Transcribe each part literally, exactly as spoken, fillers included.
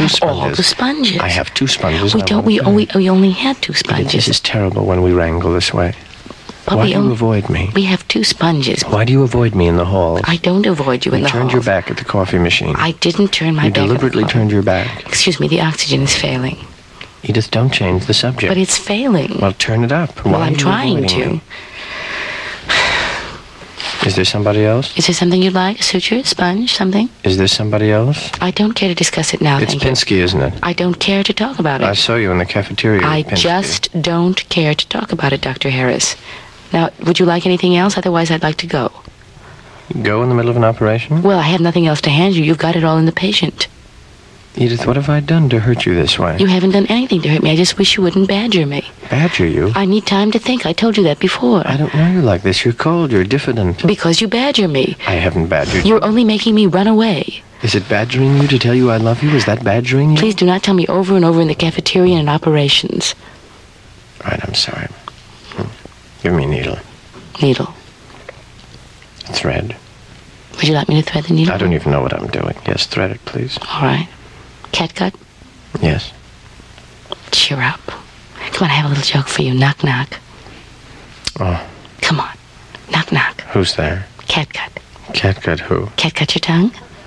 two sponges. all the sponges. I have two sponges. We and I don't. want We, a we third. we only had two Edith, sponges. this is terrible when we wrangle this way. But Why we do you only- avoid me? We have two sponges. Why do you avoid me in the hall? I don't avoid you in You the turned halls. your back at the coffee machine. I didn't turn my you back. at the deliberately coffee. turned your back. Excuse me. The oxygen is failing. Edith, don't change the subject. But it's failing. Well, turn it up. Why well, are I'm you trying avoiding to. me? Is there somebody else? Is there something you'd like? A suture, a sponge, something? Is there somebody else? I don't care to discuss it now. It's thank Pinsky, isn't it? you. I don't care to talk about it. I saw you in the cafeteria. I with Pinsky. just don't care to talk about it, Doctor Harris. Now, would you like anything else? Otherwise, I'd like to go. Go in the middle of an operation? Well, I have nothing else to hand you. You've got it all in the patient. Edith, what have I done to hurt you this way? You haven't done anything to hurt me. I just wish you wouldn't badger me. Badger you? I need time to think. I told you that before. I don't know you like this. You're cold. You're diffident. Because you badger me. I haven't badgered you. You're only making me run away. Is it badgering you to tell you I love you? Is that badgering you? Please do not tell me over and over in the cafeteria and in operations. All right, I'm sorry. Hmm. Give me a needle. Needle. A thread. Would you like me to thread the needle? I don't even know what I'm doing. Yes, thread it, please. All right. Catgut? Yes. Cheer up. Come on, I have a little joke for you. Knock, knock. Oh, Come on. Knock, knock. who's there? Catgut. Catgut who? Catgut your tongue?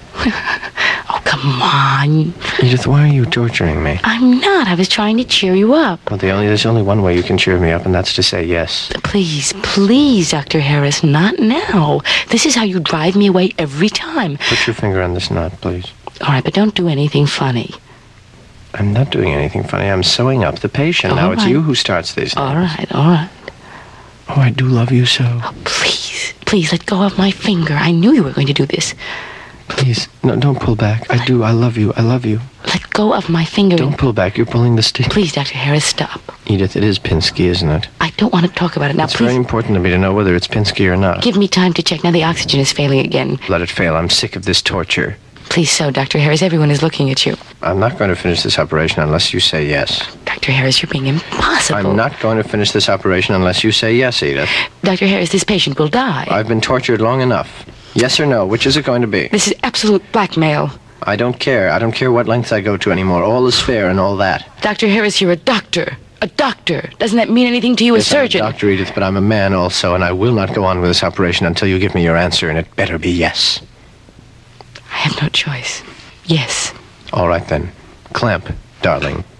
Oh, come on. Edith, why are you torturing me? I'm not. I was trying to cheer you up. Well, the only, there's only one way you can cheer me up, and that's to say yes. Please, please, Doctor Harris, not now. This is how you drive me away every time. Put your finger on this knot, please. All right, but don't do anything funny. I'm not doing anything funny. I'm sewing up the patient. All now, it's right. you who starts these things. All right, all right. Oh, I do love you so. Oh, please, please let go of my finger. I knew you were going to do this. Please, no, don't pull back. I do. I love you. I love you. Let go of my finger. Don't pull back. You're pulling the stick. Please, Doctor Harris, stop. Edith, it is Pinsky, isn't it? I don't want to talk about it now. It's Please very important to me to know whether it's Pinsky or not. give me time to check. Now the oxygen is failing again. Let it fail. I'm sick of this torture. Please so, Doctor Harris. Everyone is looking at you. I'm not going to finish this operation unless you say yes. Doctor Harris, you're being impossible. I'm not going to finish this operation unless you say yes, Edith. Doctor Harris, this patient will die. I've been tortured long enough. Yes or no? Which is it going to be? This is absolute blackmail. I don't care. I don't care what lengths I go to anymore. All is fair and all that. Doctor Harris, you're a doctor. A doctor. Doesn't that mean anything to you, a Yes, I'm surgeon? Doctor Edith, but I'm a man also, and I will not go on with this operation until you give me your answer, and it better be yes. I have no choice. Yes. All right, then. Clamp, darling.